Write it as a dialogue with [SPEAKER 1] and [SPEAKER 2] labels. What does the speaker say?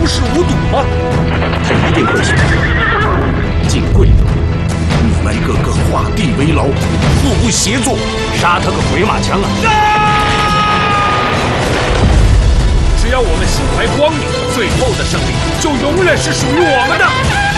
[SPEAKER 1] 视无睹吗？
[SPEAKER 2] 他一定会选择进贵族。
[SPEAKER 3] 你们个个画地为牢，互不协作，
[SPEAKER 2] 杀他个回马枪啊！
[SPEAKER 1] 只要我们心怀光明，最后的胜利就永远是属于我们的。